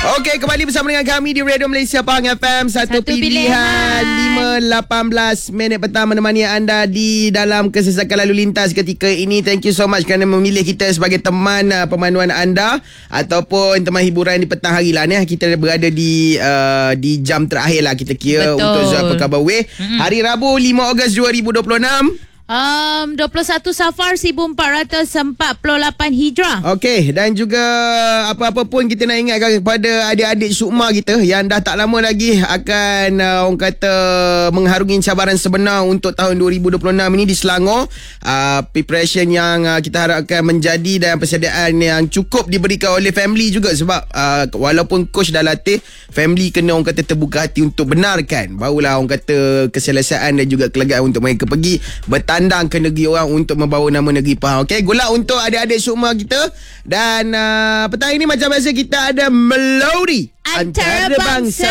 Okey, kembali bersama dengan kami di Radio Malaysia Pahang FM. Satu pilihan 5:18 minit petang menemani anda di dalam kesesakan lalu lintas ketika ini. Thank you so much kerana memilih kita sebagai teman pemanduan anda ataupun teman hiburan di petang hari lah ni. Kita berada di jam terakhir lah kita kira. Betul. Untuk Zul Kabar Way. Hari Rabu 5 Ogos 2026. 21 Safar 1448 Hijrah. Okey, dan juga apa-apa pun kita nak ingatkan kepada adik-adik sukma kita yang dah tak lama lagi akan orang kata mengharungi cabaran sebenar untuk tahun 2026 ini di Selangor. Preparation yang kita harapkan menjadi dan persediaan yang cukup diberikan oleh family juga, sebab walaupun coach dah latih, family kena orang kata terbuka hati untuk benarkan barulah orang kata keselesaan dan juga kelegaan untuk mereka pergi bertandang ke negeri orang untuk membawa nama negeri Pahang. Okey, good luck untuk adik-adik semua kita. Dan petang ini macam biasa kita ada Melodi Antarabangsa.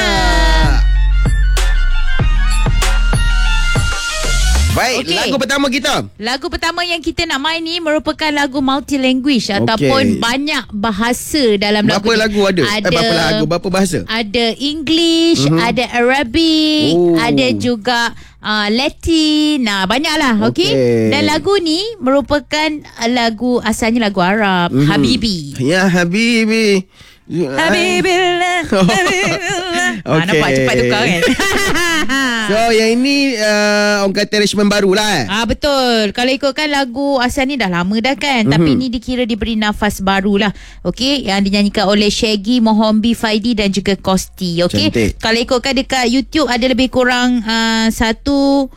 Baik, okay. Lagu pertama kita. Lagu pertama yang kita nak main ni merupakan lagu multi-language ataupun banyak bahasa dalam lagu. Berapa lagu ada? Berapa bahasa? Ada English, ada Arabic, ada juga Latin. Banyaklah, okey. Dan lagu ni merupakan lagu asalnya lagu Arab, Habibi. Ya Habibi. Habibillah. Nampak cepat tukar kan. So yang ini orang kata arrangement baru lah. Betul. Kalau ikutkan lagu asal ni dah lama dah kan. Tapi ni dikira diberi nafas baru lah. Okey, yang dinyanyikan oleh Shaggy, Mohombi, Faidi dan juga Kosti. Okey. Kalau ikutkan dekat YouTube ada lebih kurang 1.2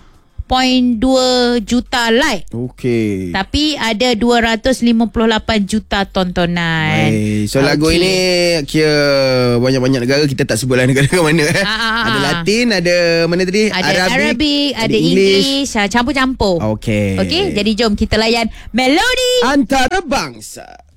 juta like. Okey. Tapi ada 258 juta tontonan. So lagu ini kira banyak-banyak negara, kita tak sebutlah negara mana. Ada Latin, ada mana tadi? Ada Arabic, ada English, campur-campur. Okey. Okey, jadi jom kita layan Melodi Antarabangsa.